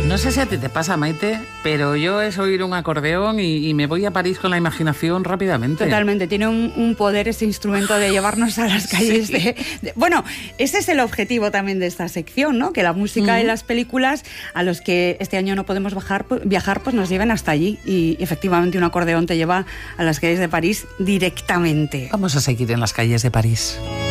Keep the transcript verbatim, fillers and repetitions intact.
No sé si a ti te pasa, Maite, pero yo es oír un acordeón y, y me voy a París con la imaginación rápidamente. Totalmente, tiene un, un poder ese instrumento de llevarnos a las calles. Sí. de, de, bueno, ese es el objetivo también de esta sección, ¿no? Que la música uh-huh. y las películas a los que este año no podemos bajar, viajar, pues nos lleven hasta allí. Y efectivamente un acordeón te lleva a las calles de París directamente. Vamos a seguir en las calles de París.